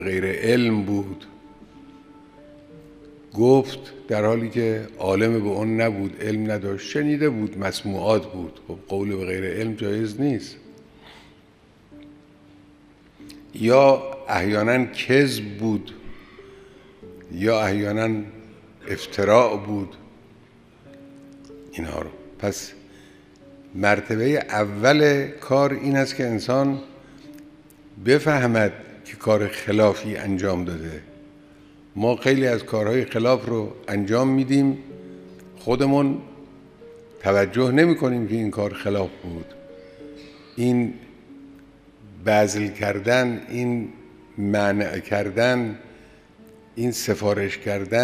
غیر علم بود، گفت در حالی که عالم به اون نبود، علم نداشت، شنیده بود، مسموعات بود. خب قول به غیر علم جایز نیست. یا احیانا کذب بود، یا احیانا افتراء بود اینها رو. پس مرتبه اول کار این است که انسان بفهمد که کار خلافی انجام داده. ما خیلی از کارهای خلاف رو انجام میدیم، خودمون توجه نمی کنیم که این کار خلاف بود. این بذل کردن، این منع کردن، این سفارش کردن